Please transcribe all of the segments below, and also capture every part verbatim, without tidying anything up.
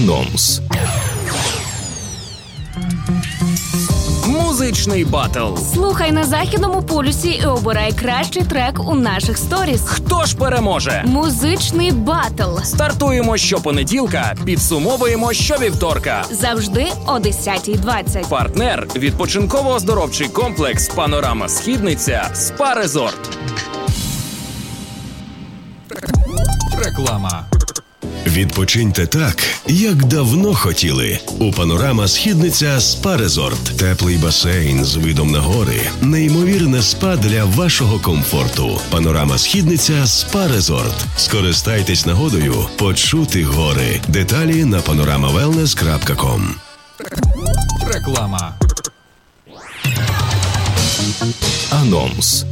Анонс. Музичний батл. Слухай на Західному полюсі і обирай кращий трек у наших сторіс. Хто ж переможе? Музичний батл. Стартуємо щопонеділка, підсумовуємо щовівторка. Завжди о десята двадцять. Партнер – відпочинково-оздоровчий комплекс «Панорама Східниця» СПА Резорт. Реклама. Відпочиньте так, як давно хотіли. У «Панорама Східниця» СПА Резорт. Теплий басейн з видом на гори. Неймовірне спа для вашого комфорту. «Панорама Східниця» СПА Резорт. Скористайтесь нагодою почути гори. Деталі на панорама велнес крапка ком. Реклама. Анонс.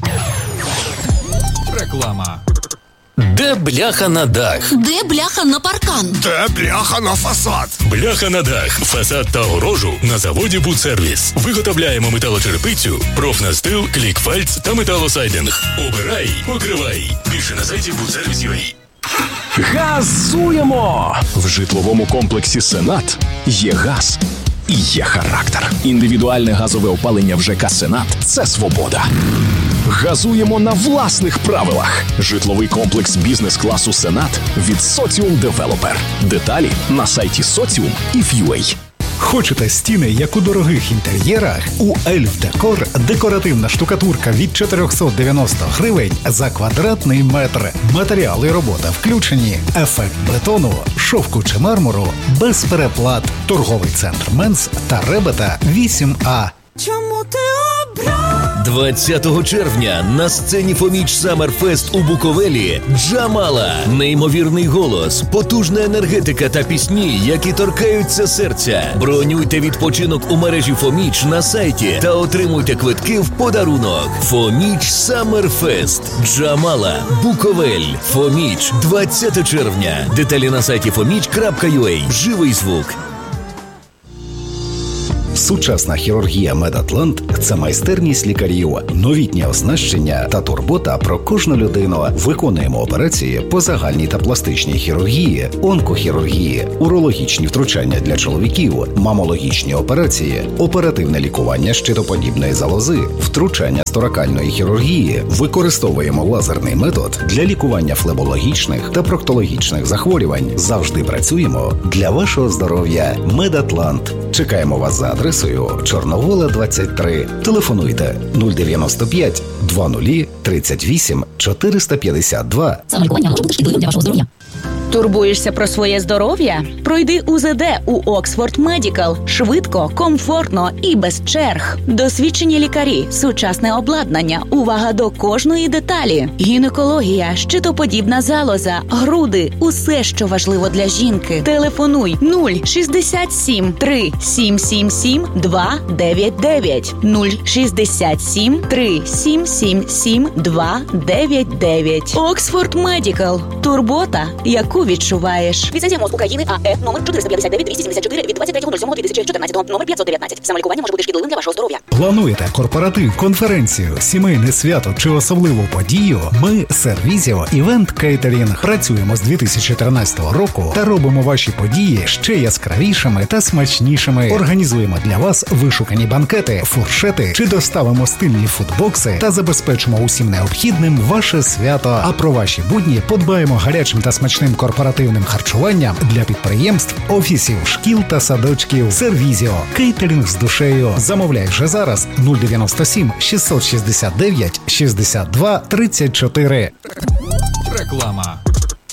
Реклама. Де бляха на дах? Де бляха на паркан? Де бляха на фасад? Бляха на дах, фасад та огорожу на заводі «Будсервіс». Виготовляємо металочерепицю, профнастил, клікфальц та металосайдинг. Обирай, покривай. Більше на сайті будсервіс крапка ю а. Газуємо! В житловому комплексі «Сенат» є газ і є характер. Індивідуальне газове опалення в ЖК «Сенат» – це свобода. Газуємо на власних правилах. Житловий комплекс бізнес-класу «Сенат» від «Соціум Девелопер». Деталі на сайті соціум крапка ю а. Хочете стіни, як у дорогих інтер'єрах? У Ельф Декор декоративна штукатурка від чотириста дев'яносто гривень за квадратний метр. Матеріали і робота включені. Ефект бетону, шовку чи мармуру без переплат. Торговий центр Менс та Ребета вісім А. Чому ти обрав? двадцятого червня на сцені Фоміч Саммерфест у Буковелі Джамала. Неймовірний голос, потужна енергетика та пісні, які торкаються серця. Бронюйте відпочинок у мережі Фоміч на сайті та отримуйте квитки в подарунок. Фоміч Саммерфест. Джамала. Буковель. Фоміч. двадцятого червня. Деталі на сайті фоміч крапка ю а. Живий звук. Сучасна хірургія «Медатлант» – це майстерність лікарів, новітнє оснащення та турбота про кожну людину. Виконуємо операції по загальній та пластичній хірургії, онкохірургії, урологічні втручання для чоловіків, мамологічні операції, оперативне лікування щитоподібної залози, втручання з торакальної хірургії. Використовуємо лазерний метод для лікування флебологічних та проктологічних захворювань. Завжди працюємо для вашого здоров'я. «Медатлант». Чекаємо вас за адресою Чорновола, двадцять три. Телефонуйте нуль дев'яносто п'ять двадцять тридцять вісім чотириста п'ятдесят два. Самолікування може бути шкідливим для вашого здоров'я. Турбуєшся про своє здоров'я? Пройди У Зе Де у Оксфорд Медікал. Швидко, комфортно і без черг. Досвідчені лікарі, сучасне обладнання, увага до кожної деталі. Гінекологія, щитоподібна залоза, груди – усе, що важливо для жінки. Телефонуй нуль шістдесят сім три сім сім сім два дев'ять дев'ять нуль шістдесят сім три сім сім сім два дев'ять дев'ять. Оксфорд Медікал. Турбота, яку відчуваєш. Ліцензія МОЗ України АЕ номер чотириста п'ятдесят дев'ять двісті сімдесят чотири від двадцять третього сьомого дві тисячі чотирнадцятого номер п'ятсот дев'ятнадцять. Самолікування може бути шкідливим для вашого здоров'я. Плануєте корпоратив, конференцію, сімейне свято чи особливу подію? Ми Сервізіо Івент Кейтерінг. Працюємо з дві тисячі тринадцятого року та робимо ваші події ще яскравішими та смачнішими. Організуємо для вас вишукані банкети, фуршети чи доставимо стильні фудбокси та забезпечимо усім необхідним ваше свято. А про ваші будні подбаємо гарячим та смачним корпоративним харчуванням для підприємств, офісів, шкіл та садочків. Сервізіо. Кейтерінг з душею. Замовляй вже зараз нуль дев'яносто сім шістсот шістдесят дев'ять шістдесят два тридцять чотири. Реклама.